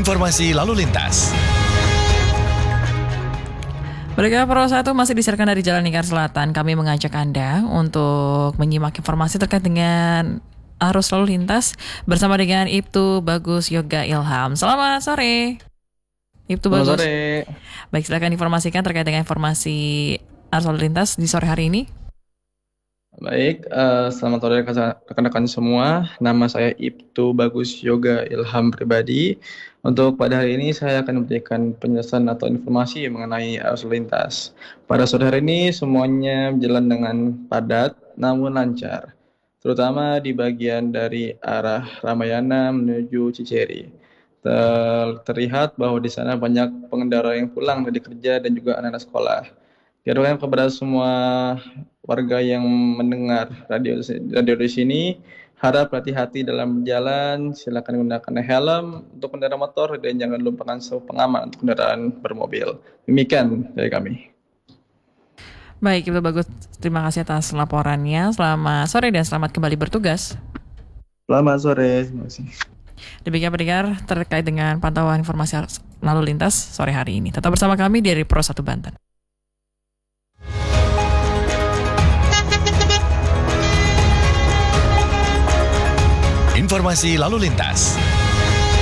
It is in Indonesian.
Informasi lalu lintas. Berikutnya Pro 1 masih disiarkan dari Jalan Lingkar Selatan. Kami mengajak Anda untuk menyimak informasi terkait dengan arus lalu lintas bersama dengan Ibtu Bagus Yoga Ilham. Selamat sore, Ibtu Bagus. Selamat sore. Baik, silakan informasikan terkait dengan informasi arus lalu lintas di sore hari ini. Baik, selamat sore rekan-rekan semua. Nama saya Ibtu Bagus Yoga Ilham pribadi. Untuk pada hari ini saya akan memberikan penjelasan atau informasi mengenai arus lalu lintas. Pada sore hari ini semuanya berjalan dengan padat namun lancar, terutama di bagian dari arah Ramayana menuju Ciceri. Terlihat bahwa di sana banyak pengendara yang pulang dari kerja dan juga anak-anak sekolah. Diharapkan kepada semua warga yang mendengar radio di sini, harap hati-hati dalam berjalan, silakan gunakan helm untuk kendaraan motor dan jangan lupakan sabuk pengaman untuk kendaraan bermobil. Demikian dari kami. Baik, Ibtu Bagus, terima kasih atas laporannya. Selamat sore dan selamat kembali bertugas. Selamat sore, terima kasih. Demikian pendengar terkait dengan pantauan informasi lalu lintas sore hari ini. Tetap bersama kami dari Pro 1 Banten. Informasi lalu lintas.